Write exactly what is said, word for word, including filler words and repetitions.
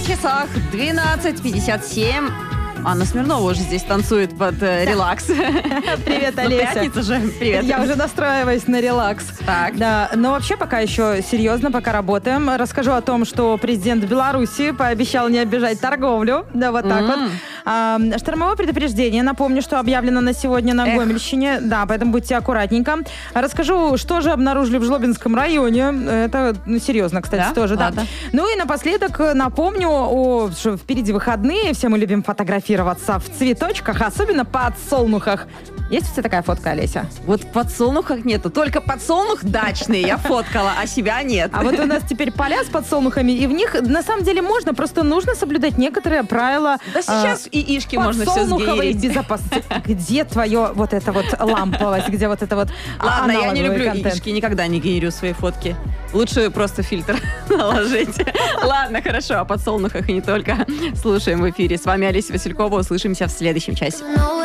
На часах двенадцать пятьдесят семь. Анна Смирнова уже здесь танцует под э, да. релакс. Привет, Олеся. Ну, пятница же. Привет. Я уже настраиваюсь на релакс. Так. Да, но вообще пока еще серьезно, пока работаем. Расскажу о том, что президент Беларуси пообещал не обижать торговлю. Да, вот так mm. вот. А, штормовое предупреждение, напомню, что объявлено на сегодня на Эх. Гомельщине. Да, поэтому будьте аккуратненько. Расскажу, что же обнаружили в Жлобинском районе. Это ну, серьезно, кстати, да? тоже. Да. Ну и напоследок напомню, о, что впереди выходные. Все мы любим фотографироваться в цветочках, особенно подсолнухах. Есть у тебя такая фотка, Олеся? Вот в подсолнухах нету. Только подсолнух дачный я фоткала, а себя нет. А вот у нас теперь поля с подсолнухами, и в них на самом деле можно, просто нужно соблюдать некоторые правила. Да сейчас а, яички можно все сгенерить. Подсолнуховой безопасности. Где твое вот это вот ламповость, где вот это вот Ладно, я не люблю яички, никогда не генерю свои фотки. Лучше просто фильтр наложить. Ладно, хорошо, о подсолнухах и не только. Слушаем в эфире. С вами Олеся Василькова. Услышимся в следующем часе.